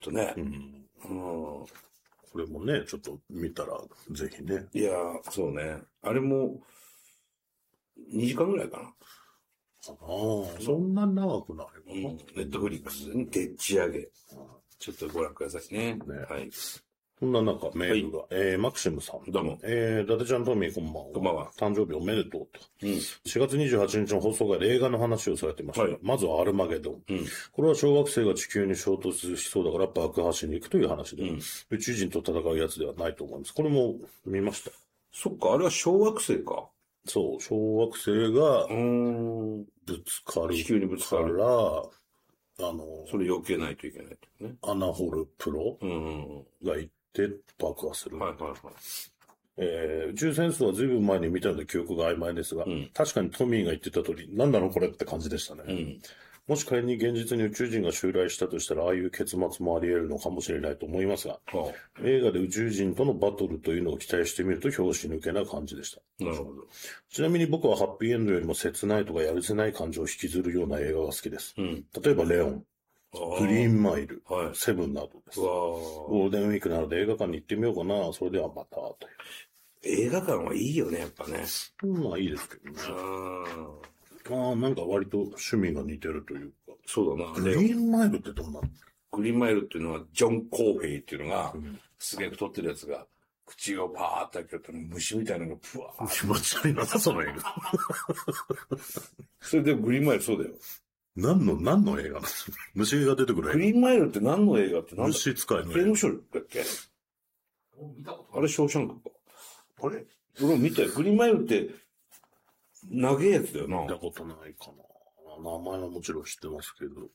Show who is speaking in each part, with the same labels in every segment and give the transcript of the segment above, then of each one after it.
Speaker 1: とね。
Speaker 2: うん。これもね、ちょっと見たら、ぜひね。
Speaker 1: いやー、そうね。あれも、2時間ぐらいかな。
Speaker 2: ああ、そんな長くないかな。
Speaker 1: ネットフリックスにでっち上げ。ちょっとご覧くださいね。はい。
Speaker 2: そんな中、メールが、マクシムさん。
Speaker 1: どうも。
Speaker 2: 伊達ちゃんトミーこんばんは。
Speaker 1: こんばんは。
Speaker 2: 誕生日おめでとうと。4月28日の放送外で映画の話をされてましたが、まずはアルマゲドン。これは小学生が地球に衝突しそうだから爆破しに行くという話で、宇宙人と戦うやつではないと思います。これも見ました。
Speaker 1: そっか、あれは小惑星か。
Speaker 2: そう、小惑星が、ぶつかる。
Speaker 1: 地球にぶつかる。それ避けないといけないとね。
Speaker 2: アナホルプロが行って爆破する。宇宙戦争は随分前に見たので記憶が曖昧ですが、確かにトミーが言ってた通り、なんなのこれって感じでしたね。もし仮に現実に宇宙人が襲来したとしたら、ああいう結末もあり得るのかもしれないと思いますが、映画で宇宙人とのバトルというのを期待してみると拍子抜けな感じでした。
Speaker 1: なるほど。
Speaker 2: ちなみに僕はハッピーエンドよりも切ないとかやるせない感情を引きずるような映画が好きです。例えばレオン、グリーンマイル、セブンなどです。ゴールデンウィークなので映画館に行ってみようかな。それではまたという。
Speaker 1: 映画館はいいよね、やっぱね。
Speaker 2: まあいいですけどね。なんか割と趣味が似てるというか。
Speaker 1: そうだな。
Speaker 2: グリーンマイルってどんなの？
Speaker 1: グリーンマイルっていうのは、ジョン・コーフェイっていうのが、すげえ太ってるやつが、口をパーって開けると虫みたいなのがプワー。
Speaker 2: 気持ち悪いな、その映画。
Speaker 1: それでグリーンマイルそうだよ。
Speaker 2: 何の映画なの？虫が出てくる映画。
Speaker 1: グリーンマイルって何の映画って何だ？
Speaker 2: 虫使いの映画。
Speaker 1: 刑務所だっけ？あれ、ショーシャンクか。あれ俺も見たよ。グリーンマイルって、長いやつだよな。
Speaker 2: 見たことないかな。名前はもちろん知ってますけど。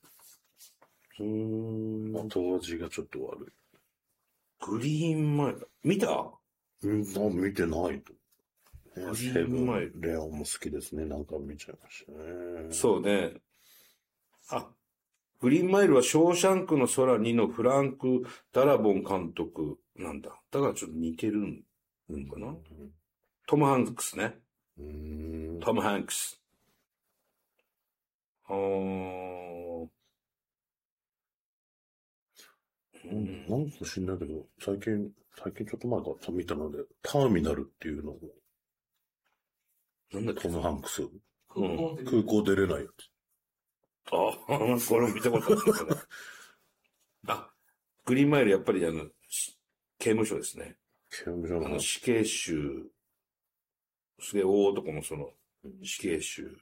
Speaker 2: 後味がちょっと悪い。
Speaker 1: グリーンマイル。見た？
Speaker 2: 見てないと。
Speaker 1: セブン、
Speaker 2: レオンも好きですね。なんか見ちゃいましたね。
Speaker 1: そうね。グリーンマイルはショーシャンクの空にのフランク・ダラボン監督なんだ。だからちょっと似てるのかな。トム・ハンクスね。トム・ハンクス。
Speaker 2: なんか知んないけど、最近ちょっと前から見たので、ターミナルっていうのを、
Speaker 1: なんだっけ？
Speaker 2: トム・ハンクス。空港出れないやつ。
Speaker 1: これも見たことある。グリーンマイルやっぱり刑務所ですね。
Speaker 2: 刑務所の
Speaker 1: 死刑囚。すげえ大男のその死刑囚。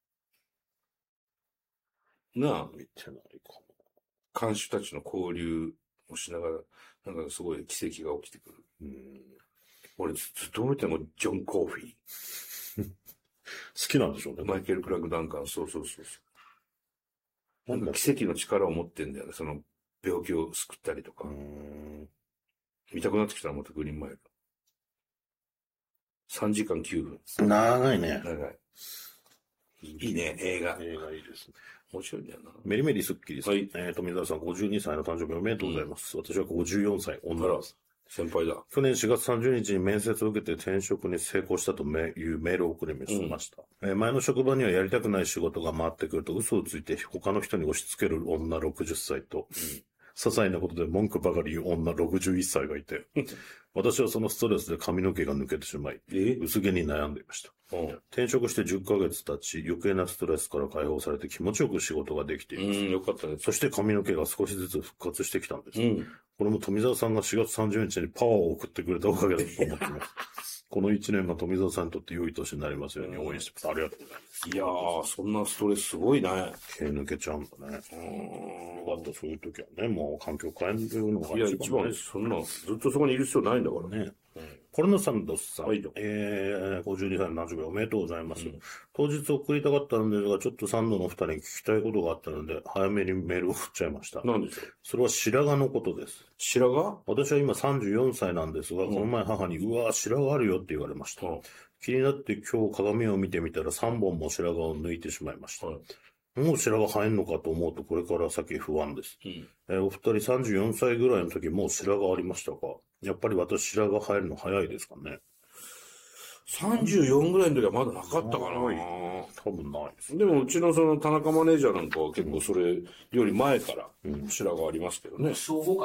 Speaker 1: 見てないかな。看守たちの交流をしながら、なんかすごい奇跡が起きてくる。俺ずっと見てもジョン・コーフィー。
Speaker 2: 好きなんでしょうね。
Speaker 1: マイケル・クラーク・ダンカン、そう。なんか奇跡の力を持ってんだよね。その病気を救ったりとか。見たくなってきたらまたグリーンマイル。3時間9分。
Speaker 2: 長いね。
Speaker 1: 長い。いいね、映画。
Speaker 2: 映画いいですね。
Speaker 1: 面白いんだよな。
Speaker 2: メリメリスッキリさん。富澤さん52歳の誕生日おめでとうございます。私は54歳、女です。
Speaker 1: 先輩だ。
Speaker 2: 去年4月30日に面接を受けて転職に成功したというメールを送りました。前の職場にはやりたくない仕事が回ってくると嘘をついて他の人に押し付ける女60歳と、些細なことで文句ばかり言う女61歳がいて、私はそのストレスで髪の毛が抜けてしまい、薄毛に悩んでいました。転職して10ヶ月経ち、余計なストレスから解放されて気持ちよく仕事ができています。
Speaker 1: よかったです。
Speaker 2: そして髪の毛が少しずつ復活してきたんです。これも富澤さんが4月30日にパワーを送ってくれたおかげだと思っています。この1年が富澤さんにとって良い年になりますように応援してます。ありがとうございます。
Speaker 1: いやー、そんなストレスすごいね。
Speaker 2: 毛抜けちゃうんだね。よかった、そういう時はね、もう環境変えるのが
Speaker 1: いや、一番、そんな、ずっとそこにいる必要ないんだからね。
Speaker 2: コロナさんドスさん。52歳の誕生日おめでとうございます。当日送りたかったんですが、ちょっとサンドのお二人に聞きたいことがあったので、早めにメールを送っちゃいました。
Speaker 1: 何でしょう？
Speaker 2: それは白髪のことです。
Speaker 1: 白髪？
Speaker 2: 私は今34歳なんですが、この前母に、うわー白髪あるよって言われました。気になって今日鏡を見てみたら3本も白髪を抜いてしまいました。もう白髪生えんのかと思うとこれから先不安です。お二人34歳ぐらいの時もう白髪ありましたか？やっぱり私白髪生えるの早いですかね？
Speaker 1: 34ぐらいの時はまだなかったかな。
Speaker 2: 多分ないです。
Speaker 1: でもうちのその田中マネージャーなんかは結構それより前から白髪ありますけどね。